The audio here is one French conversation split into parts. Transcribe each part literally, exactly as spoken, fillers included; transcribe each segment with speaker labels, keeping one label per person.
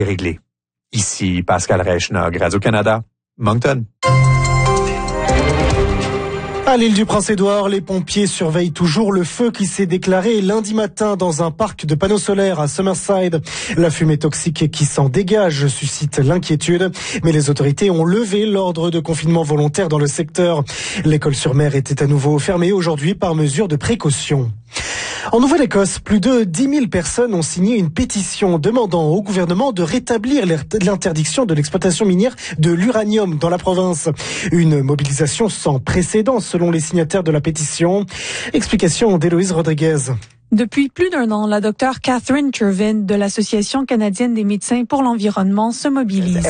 Speaker 1: réglé. Ici Pascal Reichnog, Radio-Canada, Moncton.
Speaker 2: À l'île du Prince-Édouard, les pompiers surveillent toujours le feu qui s'est déclaré lundi matin dans un parc de panneaux solaires à Summerside. La fumée toxique qui s'en dégage suscite l'inquiétude, mais les autorités ont levé l'ordre de confinement volontaire dans le secteur. L'école sur mer était à nouveau fermée aujourd'hui par mesure de précaution. En Nouvelle-Écosse, plus de dix mille personnes ont signé une pétition demandant au gouvernement de rétablir l'interdiction de l'exploitation minière de l'uranium dans la province. Une mobilisation sans précédent selon les signataires de la pétition. Explication d'Héloïse Rodriguez.
Speaker 3: Depuis plus d'un an, la docteure Catherine Turvin de l'Association canadienne des médecins pour l'environnement se mobilise.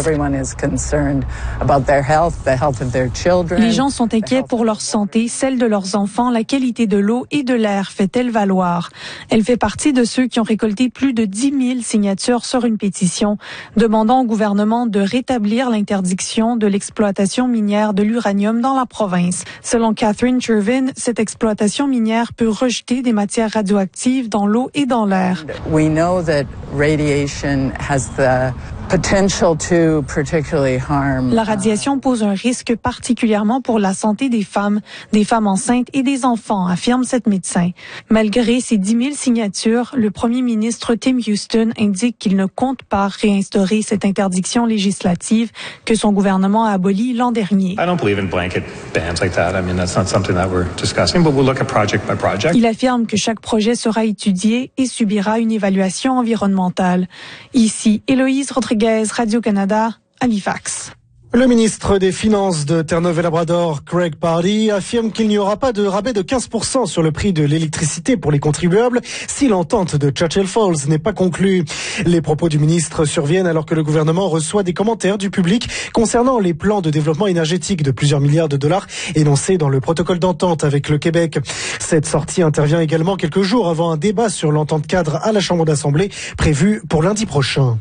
Speaker 3: Les gens sont inquiets pour leur santé, celle de leurs enfants, la qualité de l'eau et de l'air, fait-elle valoir. Elle fait partie de ceux qui ont récolté plus de dix mille signatures sur une pétition demandant au gouvernement de rétablir l'interdiction de l'exploitation minière de l'uranium dans la province. Selon Catherine Turvin, cette exploitation minière peut rejeter des matières radioactives dans l'eau et dans l'air.
Speaker 4: We know that radiation has the potential to particularly harm.
Speaker 3: La radiation pose un risque particulièrement pour la santé des femmes, des femmes enceintes et des enfants, affirme cette médecin. Malgré ces dix mille signatures, le premier ministre Tim Houston indique qu'il ne compte pas réinstaurer cette interdiction législative que son gouvernement a abolie l'an dernier.
Speaker 5: I don't believe in blanket bans like that. I mean, that's not something that we're discussing, but we'll look at project by project.
Speaker 3: Il affirme que chaque projet sera étudié et subira une évaluation environnementale. Ici, Héloïse Rodriguez, Radio-Canada, Halifax.
Speaker 2: Le ministre des Finances de Terre-Neuve-et-Labrador, Craig Pardy, affirme qu'il n'y aura pas de rabais de quinze pour cent sur le prix de l'électricité pour les contribuables si l'entente de Churchill Falls n'est pas conclue. Les propos du ministre surviennent alors que le gouvernement reçoit des commentaires du public concernant les plans de développement énergétique de plusieurs milliards de dollars énoncés dans le protocole d'entente avec le Québec. Cette sortie intervient également quelques jours avant un débat sur l'entente cadre à la Chambre d'Assemblée prévu pour lundi prochain.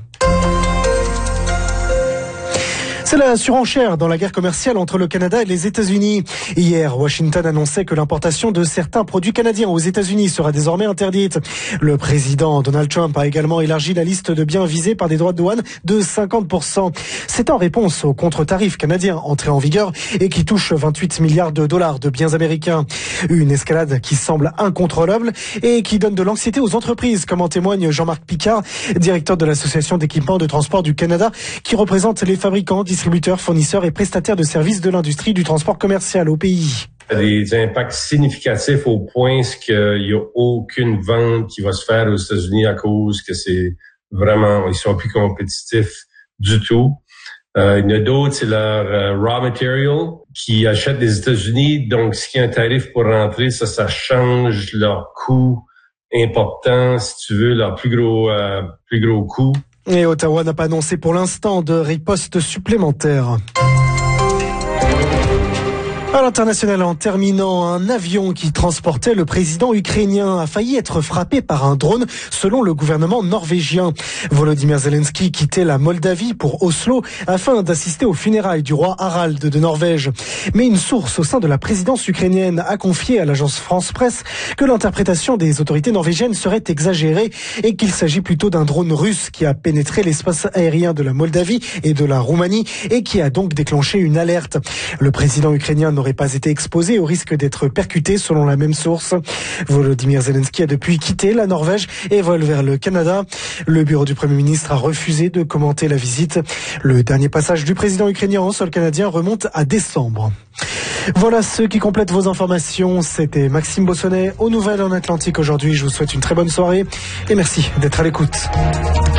Speaker 2: C'est la surenchère dans la guerre commerciale entre le Canada et les États-Unis. Hier, Washington annonçait que l'importation de certains produits canadiens aux États-Unis sera désormais interdite. Le président Donald Trump a également élargi la liste de biens visés par des droits de douane de cinquante pour cent. C'est en réponse aux contre-tarifs canadiens entrés en vigueur et qui touchent vingt-huit milliards de dollars de biens américains. Une escalade qui semble incontrôlable et qui donne de l'anxiété aux entreprises, comme en témoigne Jean-Marc Picard, directeur de l'Association d'équipements de transport du Canada, qui représente les fabricants, distributeurs, fournisseurs et prestataires de services de l'industrie du transport commercial au pays.
Speaker 6: Des impacts significatifs au point qu'il n'y a aucune vente qui va se faire aux États-Unis à cause que c'est vraiment, ils sont plus compétitifs du tout. Euh, il y en a d'autres, c'est leur euh, raw material qui achètent des États-Unis. Donc, ce qui est un tarif pour rentrer, ça, ça change leur coût important, si tu veux, leur plus gros, euh, plus gros coût.
Speaker 2: Et Ottawa n'a pas annoncé pour l'instant de riposte supplémentaire. À l'international, en terminant, un avion qui transportait le président ukrainien a failli être frappé par un drone, selon le gouvernement norvégien. Volodymyr Zelensky quittait la Moldavie pour Oslo afin d'assister aux funérailles du roi Harald de Norvège. Mais une source au sein de la présidence ukrainienne a confié à l'agence France Presse que l'interprétation des autorités norvégiennes serait exagérée et qu'il s'agit plutôt d'un drone russe qui a pénétré l'espace aérien de la Moldavie et de la Roumanie et qui a donc déclenché une alerte. Le président ukrainien n'aurait pas été exposé au risque d'être percuté, selon la même source. Volodymyr Zelensky a depuis quitté la Norvège et vole vers le Canada. Le bureau du Premier ministre a refusé de commenter la visite. Le dernier passage du président ukrainien en sol canadien remonte à décembre. Voilà ce qui complète vos informations. C'était Maxime Bossonnet aux Nouvelles en Atlantique aujourd'hui. Je vous souhaite une très bonne soirée et merci d'être à l'écoute.